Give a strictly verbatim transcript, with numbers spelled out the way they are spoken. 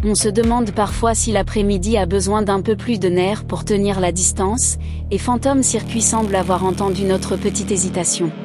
On se demande parfois si l'après-midi a besoin d'un peu plus de nerfs pour tenir la distance, et Phantom Circuit semble avoir entendu notre petite hésitation.